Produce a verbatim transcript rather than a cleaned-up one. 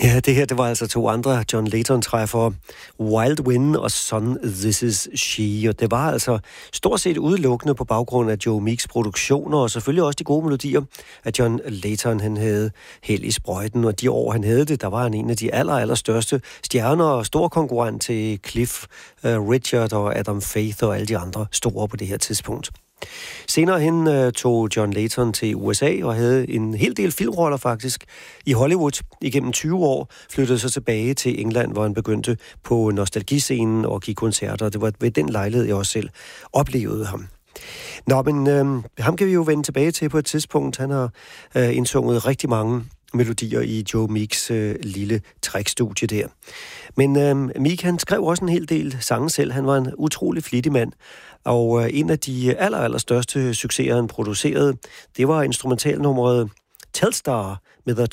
Ja, det her, det var altså to andre John Leyton-træffere. Wild Wind og Son, This Is She. Og det var altså stort set udelukkende på baggrund af Joe Meeks produktioner, og selvfølgelig også de gode melodier, at John Leyton, han havde held i sprøjten. Og de år, han havde det, der var han en af de aller, aller største stjerner og stor konkurrent til Cliff uh, Richard og Adam Faith og alle de andre store på det her tidspunkt. Senere hen uh, tog John Leyton til U S A og havde en hel del filmroller faktisk i Hollywood igennem tyve år, flyttede så tilbage til England, hvor han begyndte på nostalgiscenen og gik koncerter. Det var ved den lejlighed, jeg også selv oplevede ham. Nå, men øh, ham kan vi jo vende tilbage til på et tidspunkt. Han har øh, indsunget rigtig mange melodier i Joe Meeks øh, lille trækstudie der. Men øh, Meek, han skrev også en hel del sange selv. Han var en utrolig flittig mand. Og øh, en af de aller, aller største succeser, han producerede, det var instrumentalnummeret Telstar med The